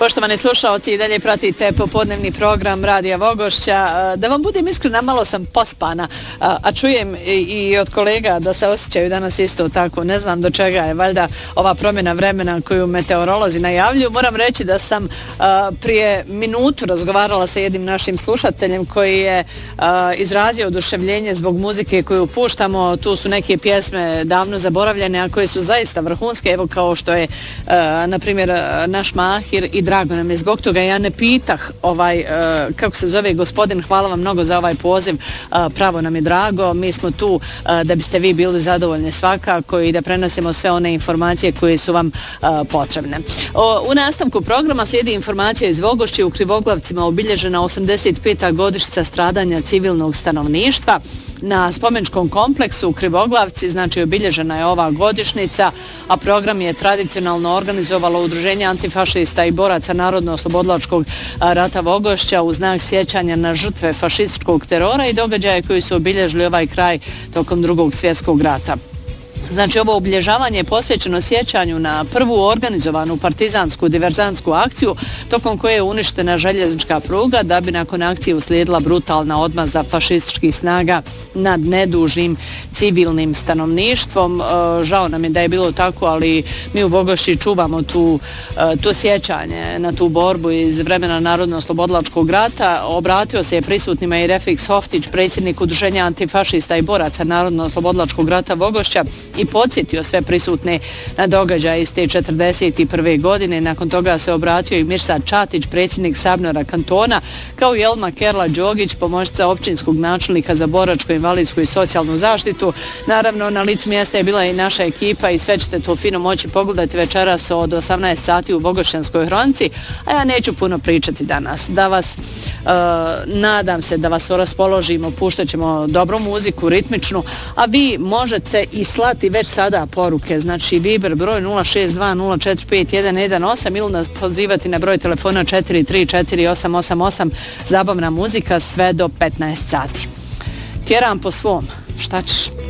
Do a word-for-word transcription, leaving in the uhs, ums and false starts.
Poštovani slušalci, i dalje pratite popodnevni program Radija Vogošća. Da vam budem iskrena, malo sam pospana, a čujem i od kolega da se osjećaju danas isto tako. Ne znam do čega je, valjda ova promjena vremena koju meteorolozi najavljuju. Moram reći da sam prije minutu razgovarala sa jednim našim slušateljem koji je izrazio oduševljenje zbog muzike koju puštamo. Tu su neke pjesme davno zaboravljene, a koje su zaista vrhunske, evo kao što je na primjer naš Mahir, i drago nam je zbog toga. Ja ne pitah ovaj, kako se zove gospodin, hvala vam mnogo za ovaj poziv, pravo nam je drago, mi smo tu da biste vi bili zadovoljni svakako i da prenosimo sve one informacije koje su vam potrebne. U nastavku programa slijedi informacija iz Vogošće. U Krivoglavcima obilježena osamdeset peta godišnjica stradanja civilnog stanovništva. Na spomeničkom kompleksu u Krivoglavci, znači obilježena je ova godišnjica, a program je tradicionalno organizovalo Udruženje antifašista i boraca Narodno-oslobodilačkog rata Vogošća u znak sjećanja na žrtve fašističkog terora i događaje koji su obilježili ovaj kraj tokom Drugog svjetskog rata. Znači, ovo obilježavanje je posvećeno sjećanju na prvu organizovanu partizansku diverzantsku akciju tokom koje je uništena željeznička pruga, da bi nakon akcije uslijedila brutalna odmazda fašističkih snaga nad nedužnim civilnim stanovništvom. Žao nam je da je bilo tako, ali mi u Vogošći čuvamo tu, tu sjećanje na tu borbu iz vremena Narodno-oslobodilačkog rata. Obratio se je prisutnima i Refik Softić, predsjednik Udruženja antifašista i boraca Narodno-oslobodilačkog rata Vogošća, i podsjetio sve prisutne na događaje iz te četrdeset prve godine. Nakon toga se obratio i Mirsad Čatić, predsjednik Sabnora kantona, kao i Elma Kerla Đogić, pomoćnica općinskog načelnika za boračku, invalidsku i socijalnu zaštitu. Naravno, na licu mjesta je bila i naša ekipa i sve ćete to fino moći pogledati večeras od osamnaest sati u Vogošćanskoj hronici, a ja neću puno pričati danas. Da vas, uh, nadam se da vas raspoložimo, puštat ćemo dobru muziku, ritmičnu, a vi možete i slati već sada poruke, znači Viber broj nula šest dva nula četiri pet jedan jedan osam ili nas pozivati na broj telefona četiri tri četiri osam osam osam, zabavna muzika sve do petnaest sati. Tjeram po svom, šta ćeš?